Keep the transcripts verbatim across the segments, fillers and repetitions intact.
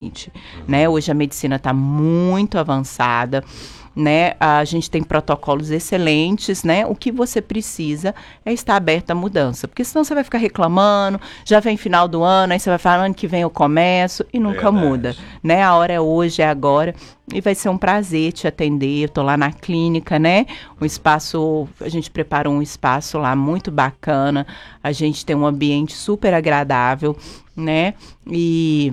excelente, né? Hoje a medicina está muito avançada, né? A gente tem protocolos excelentes, né? O que você precisa é estar aberto à mudança, porque senão você vai ficar reclamando, já vem final do ano, aí você vai falar, ano que vem eu começo, e nunca Verdade. muda, né? A hora é hoje, é agora, e vai ser um prazer te atender. Eu tô lá na clínica, né? Um espaço, a gente preparou um espaço lá muito bacana, a gente tem um ambiente super agradável, né? E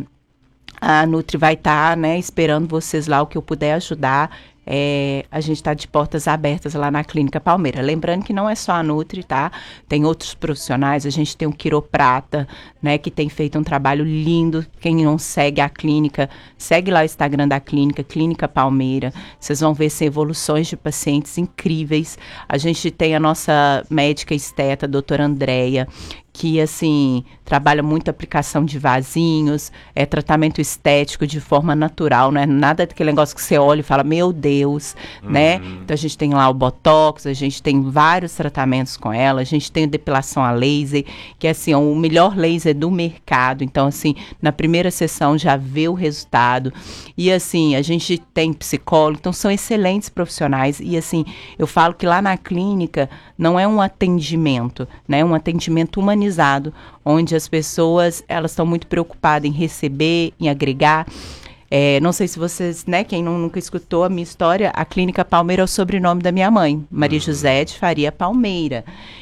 a Nutri vai estar, né, esperando vocês lá, o que eu puder ajudar. É, a gente está de portas abertas lá na Clínica Palmeira. Lembrando que não é só a Nutri, tá? Tem outros profissionais, a gente tem um quiroprata, né, que tem feito um trabalho lindo. Quem não segue a clínica, segue lá o Instagram da clínica, Clínica Palmeira. Vocês vão ver evoluções de pacientes incríveis. A gente tem a nossa médica esteta, a doutora Andréia, que, assim, trabalha muito a aplicação de vasinhos, é tratamento estético de forma natural, não é nada daquele negócio que você olha e fala, meu Deus, uhum. né? Então, a gente tem lá o Botox, a gente tem vários tratamentos com ela, a gente tem depilação a laser, que é, assim, o melhor laser do mercado. Então, assim, na primeira sessão já vê o resultado. E, assim, a gente tem psicólogo, então são excelentes profissionais. E, assim, eu falo que lá na clínica não é um atendimento, né? É um atendimento humanizado, onde as pessoas, elas estão muito preocupadas em receber, em agregar. É, não sei se vocês, né, quem não, nunca escutou a minha história, a Clínica Palmeira é o sobrenome da minha mãe, Maria José de Faria Palmeira.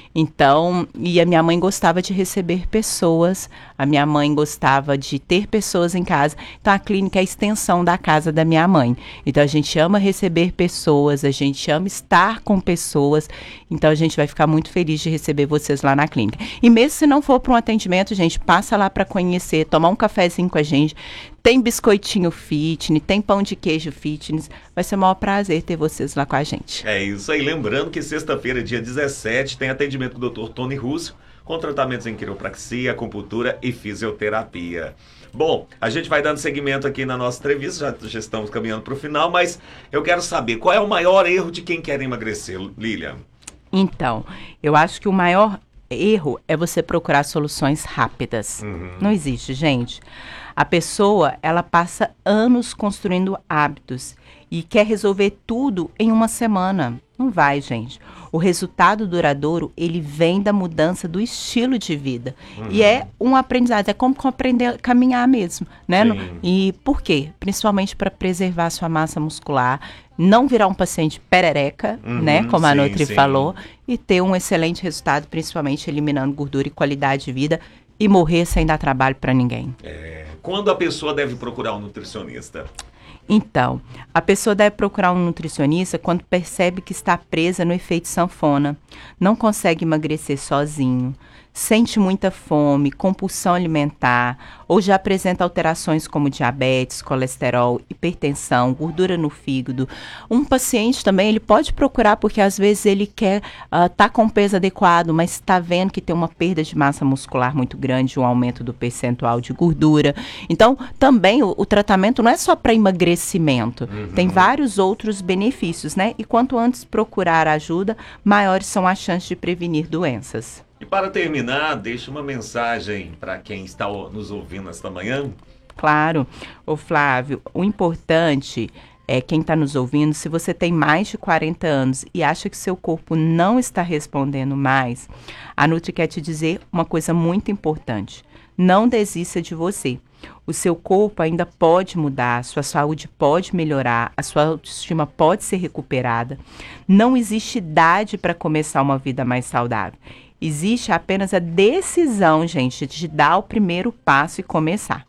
Então, e a minha mãe gostava de receber pessoas, a minha mãe gostava de ter pessoas em casa. Então, a clínica é a extensão da casa da minha mãe. Então, a gente ama receber pessoas, a gente ama estar com pessoas. Então, a gente vai ficar muito feliz de receber vocês lá na clínica. E mesmo se não for para um atendimento, gente, passa lá para conhecer, tomar um cafezinho com a gente. Tem biscoitinho fitness, tem pão de queijo fitness. Vai ser o maior prazer ter vocês lá com a gente. É isso aí. Lembrando que sexta-feira, dia dezessete, tem atendimento com o doutor Tony Russo, com tratamentos em quiropraxia, acupuntura e fisioterapia. Bom, a gente vai dando seguimento aqui na nossa entrevista, já, já estamos caminhando para o final, mas eu quero saber, qual é o maior erro de quem quer emagrecer, Lilian? Então, eu acho que o maior erro é você procurar soluções rápidas. Uhum. Não existe, gente. A pessoa, ela passa anos construindo hábitos e quer resolver tudo em uma semana. Não vai, gente. O resultado duradouro, ele vem da mudança do estilo de vida. Uhum. E é um aprendizado, é como aprender a caminhar mesmo, né? Sim. E por quê? Principalmente para preservar a sua massa muscular, não virar um paciente perereca, uhum, né? Como a sim, Nutri sim. falou, e ter um excelente resultado, principalmente eliminando gordura e qualidade de vida, e morrer sem dar trabalho para ninguém. É, quando a pessoa deve procurar um nutricionista? Então, a pessoa deve procurar um nutricionista quando percebe que está presa no efeito sanfona, não consegue emagrecer sozinho, sente muita fome, compulsão alimentar, ou já apresenta alterações como diabetes, colesterol, hipertensão, gordura no fígado. Um paciente também, ele pode procurar porque às vezes ele quer estar uh, tá com o peso adequado, mas está vendo que tem uma perda de massa muscular muito grande, um aumento do percentual de gordura. Então, também o, o tratamento não é só para emagrecimento, uhum. tem vários outros benefícios, né? E quanto antes procurar ajuda, maiores são as chances de prevenir doenças. E para terminar, deixa uma mensagem para quem está nos ouvindo esta manhã. Claro. Ô Flávio, o importante é quem está nos ouvindo, se você tem mais de quarenta anos e acha que seu corpo não está respondendo mais, a Nutri quer te dizer uma coisa muito importante. Não desista de você. O seu corpo ainda pode mudar, a sua saúde pode melhorar, a sua autoestima pode ser recuperada. Não existe idade para começar uma vida mais saudável. Existe apenas a decisão, gente, de dar o primeiro passo e começar.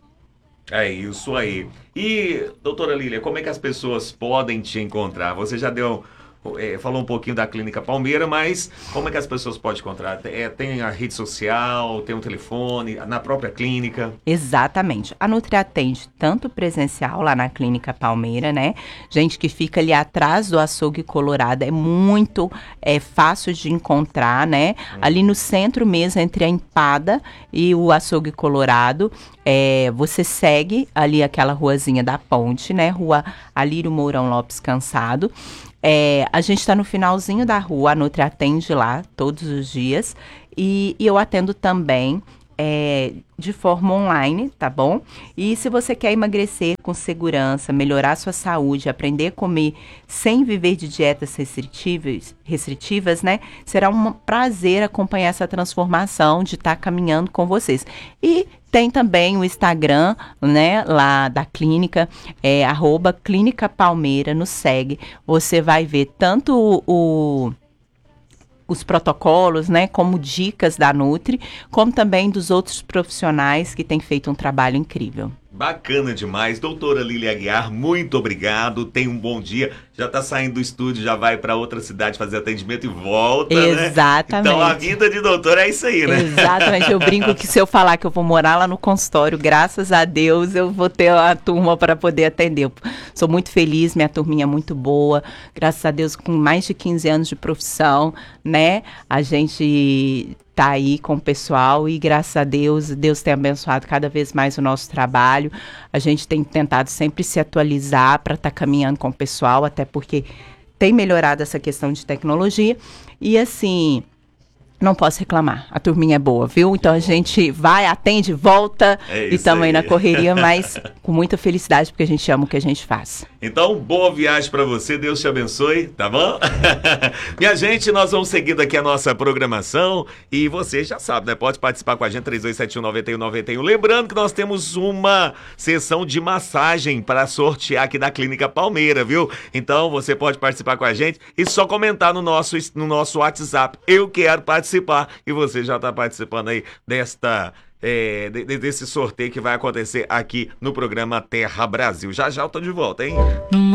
É isso aí. E, doutora Lília, como é que as pessoas podem te encontrar? Você já deu... É, falou um pouquinho da Clínica Palmeira, mas como é que as pessoas podem encontrar? É, tem a rede social, tem um telefone, na própria clínica? Exatamente. A Nutri atende tanto presencial lá na Clínica Palmeira, né? Gente que fica ali atrás do açougue Colorado, é muito é, fácil de encontrar, né? Hum. Ali no centro mesmo, entre a Empada e o açougue Colorado, é, você segue ali aquela ruazinha da ponte, né? Rua Alírio Mourão Lopes Cansado. É, a gente está no finalzinho da rua, a Nutri atende lá todos os dias e, e eu atendo também é, de forma online, tá bom? E se você quer emagrecer com segurança, melhorar sua saúde, aprender a comer sem viver de dietas restritivas, restritivas, né? Será um prazer acompanhar essa transformação, de estar caminhando com vocês. E tem também o Instagram, né, lá da clínica, é arroba Clínica Palmeira, nos segue. Você vai ver tanto o... os protocolos, né, como dicas da Nutri, como também dos outros profissionais que têm feito um trabalho incrível. Bacana demais. Doutora Lília Aguiar, muito obrigado. Tenha um bom dia. Já tá saindo do estúdio, já vai para outra cidade fazer atendimento e volta, Exatamente. Né? Então a vida de doutora é isso aí, né? Exatamente. Eu brinco que se eu falar que eu vou morar lá no consultório, graças a Deus, eu vou ter a turma para poder atender. Eu sou muito feliz, minha turminha é muito boa. Graças a Deus, com mais de quinze anos de profissão, né? A gente tá aí com o pessoal e graças a Deus, Deus tem abençoado cada vez mais o nosso trabalho. A gente tem tentado sempre se atualizar para estar tá caminhando com o pessoal, até porque tem melhorado essa questão de tecnologia. E assim, não posso reclamar, a turminha é boa, viu? Então a gente vai, atende, volta é e estamos aí na correria, mas com muita felicidade porque a gente ama o que a gente faz. Então, boa viagem para você, Deus te abençoe, tá bom? Minha gente, nós vamos seguindo aqui a nossa programação e você já sabe, né? Pode participar com a gente, três dois sete um, nove um nove um. Lembrando que nós temos uma sessão de massagem para sortear aqui da Clínica Palmeira, viu? Então, você pode participar com a gente e só comentar no nosso, no nosso WhatsApp, eu quero participar, e você já está participando aí desta... É, de, desse sorteio que vai acontecer aqui no programa Terra Brasil. Já já eu tô de volta, hein?